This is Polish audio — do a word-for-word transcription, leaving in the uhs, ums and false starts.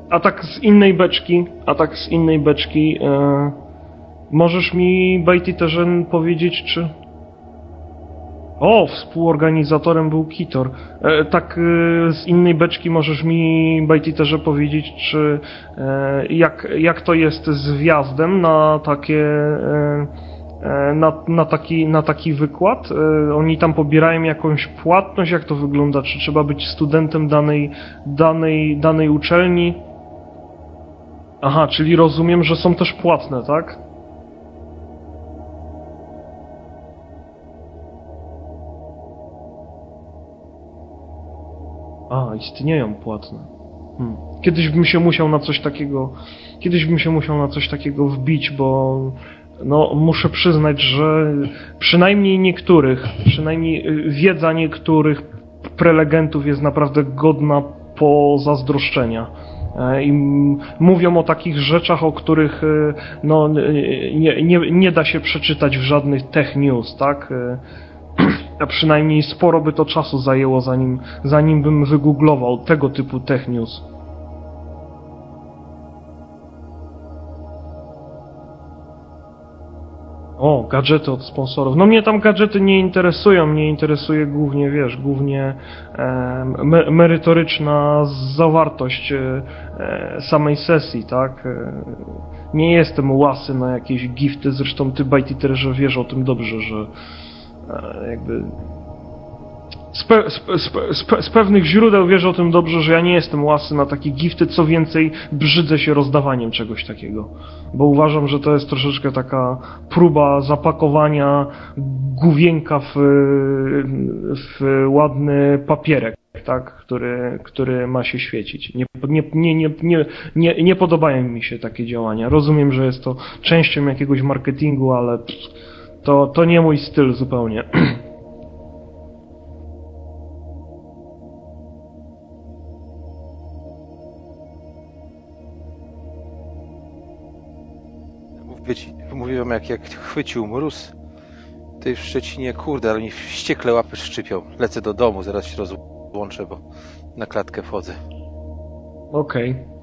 a tak z innej beczki, a tak z innej beczki, e, możesz mi, Bajtiterze, powiedzieć, czy... O, współorganizatorem był Kitor. E, tak e, z innej beczki możesz mi, Bajtiterze, powiedzieć, czy e, jak, jak to jest z wjazdem na takie... E, Na, na, taki, na taki wykład? Oni tam pobierają jakąś płatność? Jak to wygląda? Czy trzeba być studentem danej, danej, danej uczelni? Aha, czyli rozumiem, że są też płatne, tak? A, istnieją płatne. Hmm. Kiedyś bym się musiał na coś takiego... Kiedyś bym się musiał na coś takiego wbić, bo... No, muszę przyznać, że przynajmniej niektórych, przynajmniej wiedza niektórych prelegentów jest naprawdę godna pozazdroszczenia. I mówią o takich rzeczach, o których no, nie, nie, nie da się przeczytać w żadnych tech news, tak? A przynajmniej sporo by to czasu zajęło, zanim, zanim bym wygooglował tego typu tech news. O, gadżety od sponsorów. No mnie tam gadżety nie interesują, mnie interesuje głównie, wiesz, głównie e, me, merytoryczna zawartość e, samej sesji, tak? E, nie jestem łasy na jakieś gifty, zresztą ty, Bajtiterze, wiesz o tym dobrze, że e, jakby... Z, pe, z, z, z pewnych źródeł wiesz o tym dobrze, że ja nie jestem łasy na takie gifty, co więcej brzydzę się rozdawaniem czegoś takiego. Bo uważam, że to jest troszeczkę taka próba zapakowania główienka w, w ładny papierek, tak? który, który ma się świecić. Nie, nie, nie, nie, nie, nie, nie podobają mi się takie działania. Rozumiem, że jest to częścią jakiegoś marketingu, ale to, to nie mój styl zupełnie. Mówiłem, jak, jak chwycił mróz, tutaj w Szczecinie, kurde, ale mi wściekle łapy szczypią. Lecę do domu, zaraz się rozłączę, bo na klatkę wchodzę. Okej. Okay.